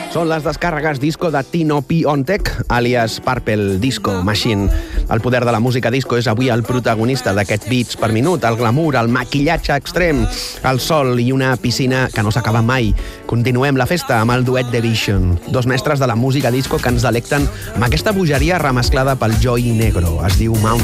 Són les descàrregues disco de Tino P. Ontech, àlies Purple Disco Machine. El poder de la música disco és avui el protagonista d'aquest beats per minut, el glamour, el maquillatge extrem, el sol i una piscina que no s'acaba mai. Continuem la festa amb el duet de Vision, dos mestres de la música disco que ens delecten amb aquesta bogeria remesclada pel Joy Negro. Es diu Mount